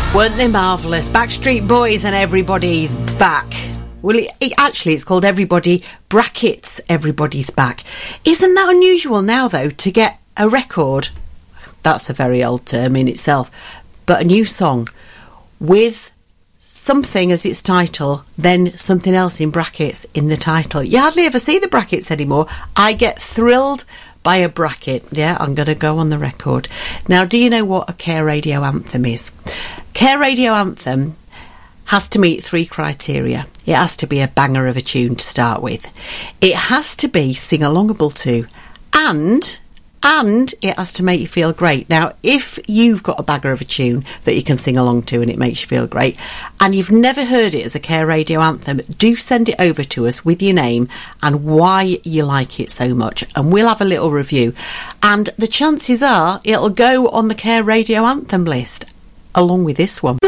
Weren't they marvellous? Backstreet Boys and Everybody's Back. Well, it's called Everybody brackets Everybody's Back. Isn't that unusual now, though, to get a record? That's a very old term in itself. But a new song with something as its title, then something else in brackets in the title. You hardly ever see the brackets anymore. I get thrilled by a bracket. Yeah, I'm going to go on the record. Now, do you know what a Care Radio anthem is? Care Radio anthem has to meet 3 criteria. It has to be a banger of a tune to start with. It has to be sing-alongable to. And it has to make you feel great. Now, if you've got a banger of a tune that you can sing along to and it makes you feel great, and you've never heard it as a Care Radio anthem, do send it over to us with your name and why you like it so much, and we'll have a little review. And the chances are it'll go on the Care Radio anthem list, along with this one.